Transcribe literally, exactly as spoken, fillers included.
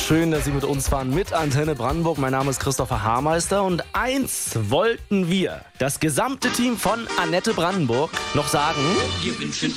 Schön, dass Sie mit uns fahren mit Antenne Brandenburg. Mein Name ist Christopher Haarmeister und eins wollten wir, das gesamte Team von Annette Brandenburg, noch sagen. Wir wünschen